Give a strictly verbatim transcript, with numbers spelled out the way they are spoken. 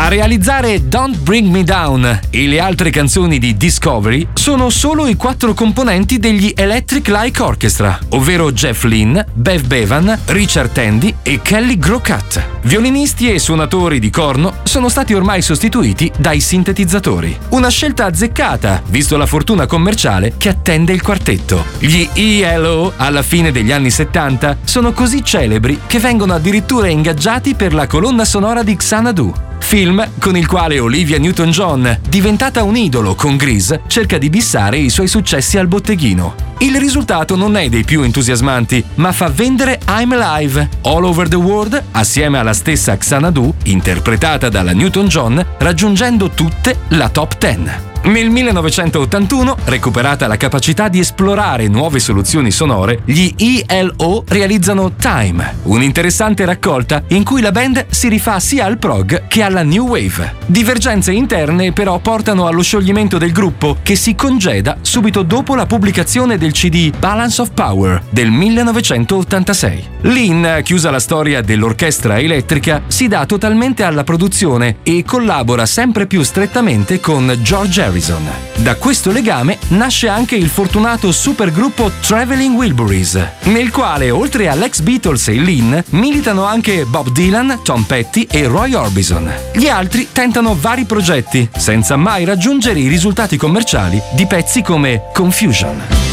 A realizzare Don't Bring Me Down e le altre canzoni di Discovery sono solo i quattro componenti degli Electric Light Orchestra, ovvero Jeff Lynne, Bev Bevan, Richard Tandy e Kelly Grokat. Violinisti e suonatori di corno sono stati ormai sostituiti dai sintetizzatori. Una scelta azzeccata, visto la fortuna commerciale che attende il quartetto. Gli E L O, alla fine degli anni settanta, sono così celebri che vengono addirittura ingaggiati per la colonna sonora di Xanadu, film con il quale Olivia Newton-John, diventata un idolo con Grease, cerca di bissare i suoi successi al botteghino. Il risultato non è dei più entusiasmanti, ma fa vendere I'm Alive, All Over the World, assieme alla stessa Xanadu, interpretata dalla Newton-John, raggiungendo tutte la top dieci. Nel millenovecentottantuno, recuperata la capacità di esplorare nuove soluzioni sonore, gli E L O realizzano Time, un'interessante raccolta in cui la band si rifà sia al prog che alla new wave. Divergenze interne però portano allo scioglimento del gruppo, che si congeda subito dopo la pubblicazione del C D Balance of Power del millenovecentottantasei. Lynne, chiusa la storia dell'orchestra elettrica, si dà totalmente alla produzione e collabora sempre più strettamente con George Harrison. Da questo legame nasce anche il fortunato supergruppo Traveling Wilburys, nel quale oltre all'ex Beatles e Lynne militano anche Bob Dylan, Tom Petty e Roy Orbison. Gli altri tentano vari progetti, senza mai raggiungere i risultati commerciali di pezzi come Confusion.